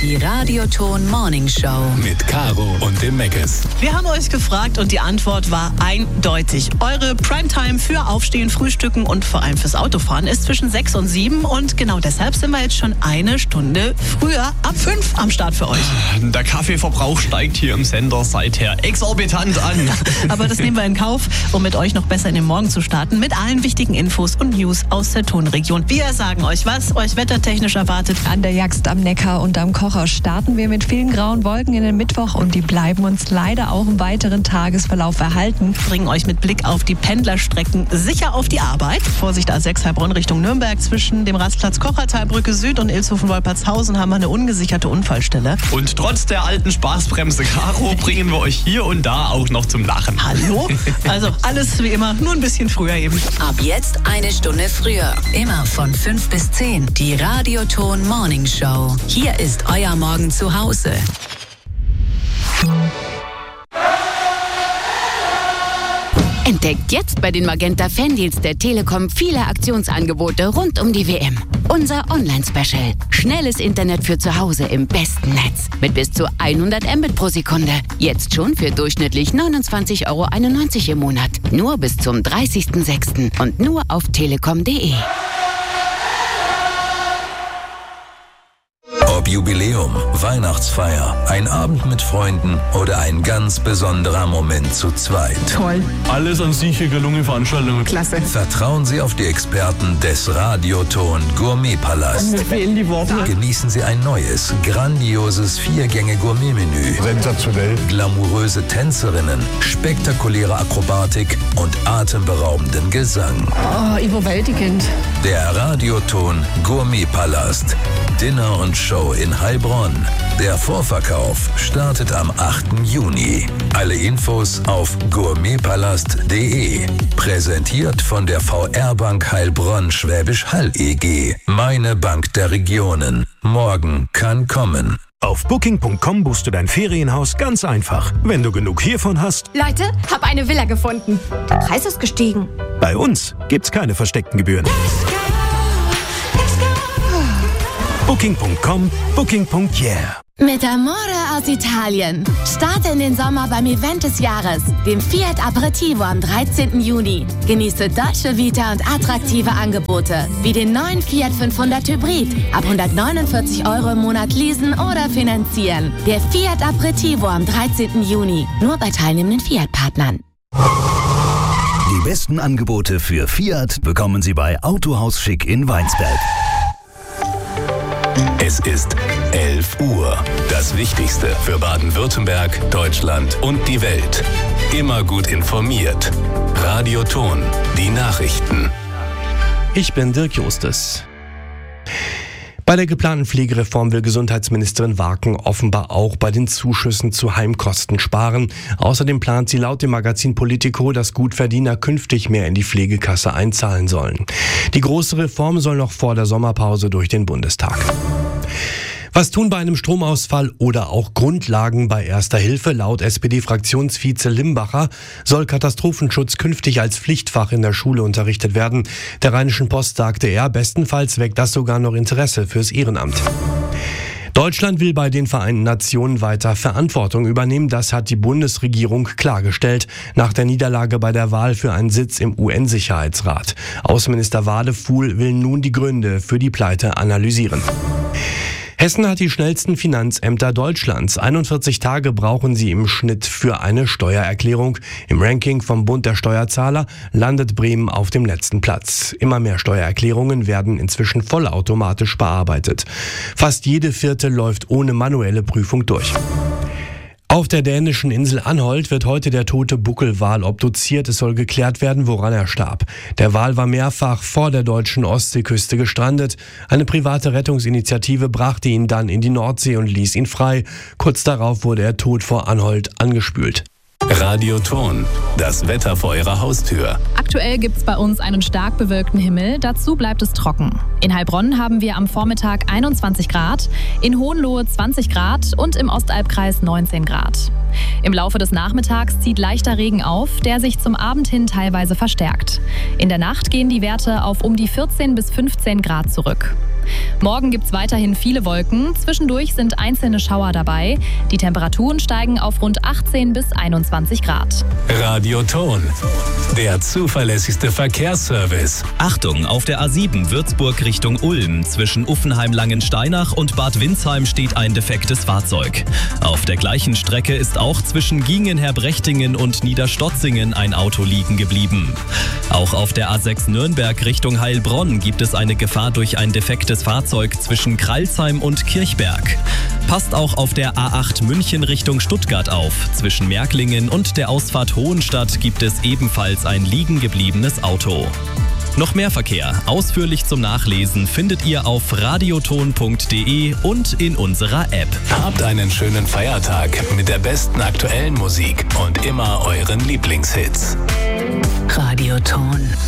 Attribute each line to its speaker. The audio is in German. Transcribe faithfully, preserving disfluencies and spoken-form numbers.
Speaker 1: Die Radioton Morning Show.
Speaker 2: Mit Caro und dem Meckes.
Speaker 3: Wir haben euch gefragt und die Antwort war eindeutig. Eure Primetime für Aufstehen, Frühstücken und vor allem fürs Autofahren ist zwischen sechs und sieben. Und genau deshalb sind wir jetzt schon eine Stunde früher, ab fünf am Start für euch.
Speaker 4: Der Kaffeeverbrauch steigt hier im Sender seither exorbitant an.
Speaker 3: Aber das nehmen wir in Kauf, um mit euch noch besser in den Morgen zu starten. Mit allen wichtigen Infos und News aus der Tonregion. Wir sagen euch, was euch wettertechnisch erwartet.
Speaker 5: An der Jagst am Neckar und am Kocher starten wir mit vielen grauen Wolken in den Mittwoch und die bleiben uns leider auch im weiteren Tagesverlauf erhalten.
Speaker 3: Bringen euch mit Blick auf die Pendlerstrecken sicher auf die Arbeit. Vorsicht A sechs Heilbronn Richtung Nürnberg. Zwischen dem Rastplatz Kochertalbrücke Süd und Ilshofen-Wolpertshausen haben wir eine ungesicherte Unfallstelle.
Speaker 4: Und trotz der alten Spaßbremse, Caro, bringen wir euch hier und da auch noch zum Lachen.
Speaker 3: Hallo? Also alles wie immer, nur ein bisschen früher eben.
Speaker 1: Ab jetzt eine Stunde früher. Immer von fünf bis zehn. Die Radioton Morning Show. Hier ist euer Morgen zu Hause.
Speaker 6: Entdeckt jetzt bei den Magenta Fandeals der Telekom viele Aktionsangebote rund um die W M. Unser Online-Special. Schnelles Internet für zu Hause im besten Netz. Mit bis zu hundert Mbit pro Sekunde. Jetzt schon für durchschnittlich neunundzwanzig Euro einundneunzig im Monat. Nur bis zum dreißigsten sechsten und nur auf telekom punkt de.
Speaker 7: Ob Jubiläum, Weihnachtsfeier, ein Abend mit Freunden oder ein ganz besonderer Moment zu zweit.
Speaker 8: Toll.
Speaker 4: Alles an sich eine gelungene Veranstaltung.
Speaker 8: Klasse.
Speaker 7: Vertrauen Sie auf die Experten des Radioton Gourmetpalast.
Speaker 8: Mir fehlen die Worte.
Speaker 7: Genießen Sie ein neues, grandioses Vier-Gänge-Gourmet-Menü.
Speaker 9: Sensationell.
Speaker 7: Glamouröse Tänzerinnen, spektakuläre Akrobatik und atemberaubenden Gesang.
Speaker 8: Oh, überwältigend.
Speaker 7: Der Radioton Gourmetpalast. Dinner und Show in Heilbronn. Der Vorverkauf startet am achten Juni. Alle Infos auf gourmetpalast punkt de. Präsentiert von der V R-Bank Heilbronn Schwäbisch Hall E G. Meine Bank der Regionen. Morgen kann kommen.
Speaker 10: Auf booking punkt com buchst du dein Ferienhaus ganz einfach. Wenn du genug hiervon hast.
Speaker 11: Leute, hab eine Villa gefunden. Der Preis ist gestiegen.
Speaker 10: Bei uns gibt's keine versteckten Gebühren. booking punkt com, booking punkt yeah.
Speaker 6: Mit Amore aus Italien. Starte in den Sommer beim Event des Jahres, dem Fiat Aperitivo am dreizehnten Juni. Genieße deutsche Vita und attraktive Angebote, wie den neuen Fiat fünfhundert Hybrid. Ab hundertneunundvierzig Euro im Monat leasen oder finanzieren. Der Fiat Aperitivo am dreizehnten Juni. Nur bei teilnehmenden Fiat-Partnern.
Speaker 12: Die besten Angebote für Fiat bekommen Sie bei Autohaus Schick in Weinsberg.
Speaker 2: Es ist elf Uhr. Das Wichtigste für Baden-Württemberg, Deutschland und die Welt. Immer gut informiert. Radioton, die Nachrichten.
Speaker 13: Ich bin Dirk Justus. Bei der geplanten Pflegereform will Gesundheitsministerin Warken offenbar auch bei den Zuschüssen zu Heimkosten sparen. Außerdem plant sie laut dem Magazin Politico, dass Gutverdiener künftig mehr in die Pflegekasse einzahlen sollen. Die große Reform soll noch vor der Sommerpause durch den Bundestag. Was tun bei einem Stromausfall oder auch Grundlagen bei Erster Hilfe? Laut S P D-Fraktionsvize Limbacher soll Katastrophenschutz künftig als Pflichtfach in der Schule unterrichtet werden. Der Rheinischen Post sagte er, bestenfalls weckt das sogar noch Interesse fürs Ehrenamt. Deutschland will bei den Vereinten Nationen weiter Verantwortung übernehmen. Das hat die Bundesregierung klargestellt nach der Niederlage bei der Wahl für einen Sitz im U N-Sicherheitsrat. Außenminister Wadefuhl will nun die Gründe für die Pleite analysieren. Hessen hat die schnellsten Finanzämter Deutschlands. einundvierzig Tage brauchen sie im Schnitt für eine Steuererklärung. Im Ranking vom Bund der Steuerzahler landet Bremen auf dem letzten Platz. Immer mehr Steuererklärungen werden inzwischen vollautomatisch bearbeitet. Fast jede vierte läuft ohne manuelle Prüfung durch. Auf der dänischen Insel Anholt wird heute der tote Buckelwal obduziert. Es soll geklärt werden, woran er starb. Der Wal war mehrfach vor der deutschen Ostseeküste gestrandet. Eine private Rettungsinitiative brachte ihn dann in die Nordsee und ließ ihn frei. Kurz darauf wurde er tot vor Anholt angespült.
Speaker 2: Radioton, das Wetter vor Ihrer Haustür.
Speaker 14: Aktuell gibt es bei uns einen stark bewölkten Himmel, dazu bleibt es trocken. In Heilbronn haben wir am Vormittag einundzwanzig Grad, in Hohenlohe zwanzig Grad und im Ostalbkreis neunzehn Grad. Im Laufe des Nachmittags zieht leichter Regen auf, der sich zum Abend hin teilweise verstärkt. In der Nacht gehen die Werte auf um die vierzehn bis fünfzehn Grad zurück. Morgen gibt es weiterhin viele Wolken. Zwischendurch sind einzelne Schauer dabei. Die Temperaturen steigen auf rund achtzehn bis einundzwanzig Grad.
Speaker 2: Radioton, der zuverlässigste Verkehrsservice.
Speaker 9: Achtung, auf der A sieben Würzburg Richtung Ulm. Zwischen Uffenheim-Langensteinach und Bad Windsheim steht ein defektes Fahrzeug. Auf der gleichen Strecke ist auch zwischen Giengen-Herbrechtingen und Niederstotzingen ein Auto liegen geblieben. Auch auf der A sechs Nürnberg Richtung Heilbronn gibt es eine Gefahr durch ein defektes Fahrzeug zwischen Kralsheim und Kirchberg. Passt auch auf der A acht München Richtung Stuttgart auf. Zwischen Märklingen und der Ausfahrt Hohenstadt gibt es ebenfalls ein liegen gebliebenes Auto. Noch mehr Verkehr, ausführlich zum Nachlesen, findet ihr auf radioton punkt de und in unserer App.
Speaker 2: Habt einen schönen Feiertag mit der besten aktuellen Musik und immer euren Lieblingshits.
Speaker 1: Radioton.